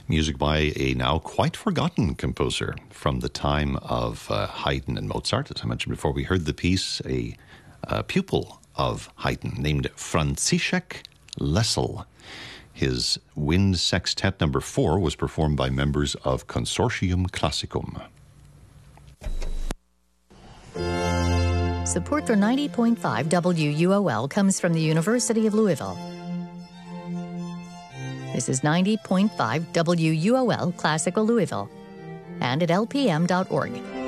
Music by a now quite forgotten composer from the time of Haydn and Mozart. As I mentioned before, we heard the piece, a pupil of Haydn named Franciszek Lessel. His Wind Sextet No. 4 was performed by members of Consortium Classicum. Support for 90.5 WUOL comes from the University of Louisville. This is 90.5 WUOL Classical Louisville and at lpm.org.